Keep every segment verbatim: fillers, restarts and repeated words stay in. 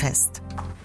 fest.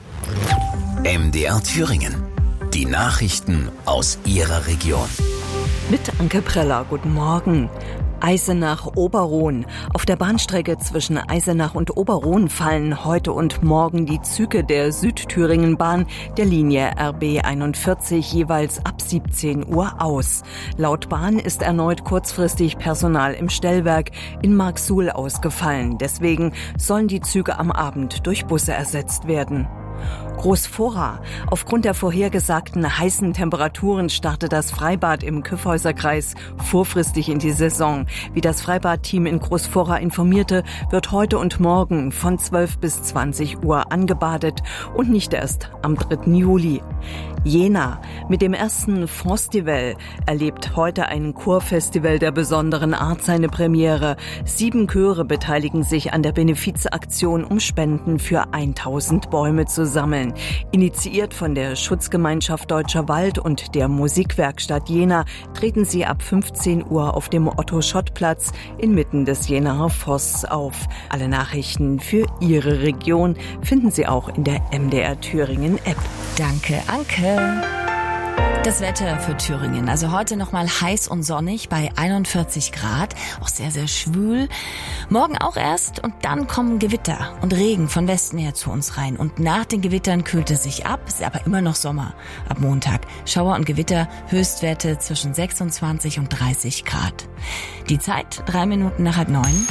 M D R Thüringen. Die Nachrichten aus Ihrer Region. Mit Anke Preller, guten Morgen. Eisenach-Oberrohn. Auf der Bahnstrecke zwischen Eisenach und Oberrohn fallen heute und morgen die Züge der Südthüringen-Bahn der Linie R B einundvierzig jeweils ab siebzehn Uhr aus. Laut Bahn ist erneut kurzfristig Personal im Stellwerk in Marksuhl ausgefallen. Deswegen sollen die Züge am Abend durch Busse ersetzt werden. Großvorra. Aufgrund der vorhergesagten heißen Temperaturen startet das Freibad im Kyffhäuserkreis vorfristig in die Saison. Wie das Freibadteam in Großvorra informierte, wird heute und morgen von zwölf bis zwanzig Uhr angebadet und nicht erst am dritten Juli. Jena. Mit dem ersten Festival erlebt heute ein Chorfestival der besonderen Art seine Premiere. Sieben Chöre beteiligen sich an der Benefizaktion, um Spenden für tausend Bäume zu sammeln. Initiiert von der Schutzgemeinschaft Deutscher Wald und der Musikwerkstatt Jena treten sie ab fünfzehn Uhr auf dem Otto-Schott-Platz inmitten des Jenaer Forsts auf. Alle Nachrichten für Ihre Region finden Sie auch in der M D R Thüringen App. Danke, Anke. Das Wetter für Thüringen. Also heute nochmal heiß und sonnig bei einundvierzig Grad. Auch sehr, sehr schwül. Morgen auch erst und dann kommen Gewitter und Regen von Westen her zu uns rein. Und nach den Gewittern kühlt es sich ab. Ist aber immer noch Sommer ab Montag. Schauer und Gewitter, Höchstwerte zwischen sechsundzwanzig und dreißig Grad. Die Zeit drei Minuten nach halb neun.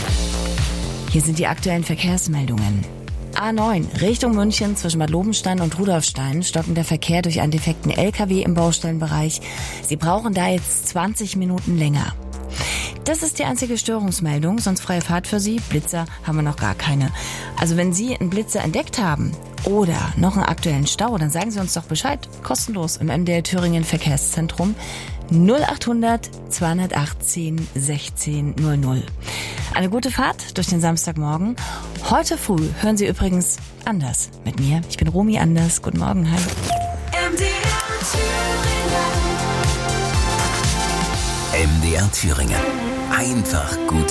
Hier sind die aktuellen Verkehrsmeldungen. A neun Richtung München zwischen Bad Lobenstein und Rudolfstein stockend der Verkehr durch einen defekten L K W im Baustellenbereich. Sie brauchen da jetzt zwanzig Minuten länger. Das ist die einzige Störungsmeldung, sonst freie Fahrt für Sie. Blitzer haben wir noch gar keine. Also wenn Sie einen Blitzer entdeckt haben oder noch einen aktuellen Stau, dann sagen Sie uns doch Bescheid. Kostenlos im M D R Thüringen Verkehrszentrum null achthundert zweihundertachtzehn sechzehn null null. Eine gute Fahrt durch den Samstagmorgen. Heute früh hören Sie übrigens Anders mit mir. Ich bin Romy Anders. Guten Morgen. Hi. M D R Thüringen. M D R Thüringen. Einfach gut.